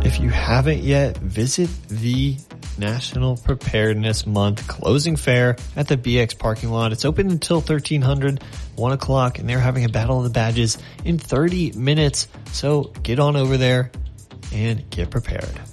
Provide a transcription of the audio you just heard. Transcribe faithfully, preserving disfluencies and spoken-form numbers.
If you haven't yet, visit the National Preparedness Month closing fair at the B X parking lot. It's open until thirteen hundred, one o'clock, and they're having a battle of the badges in thirty minutes. So get on over there and get prepared.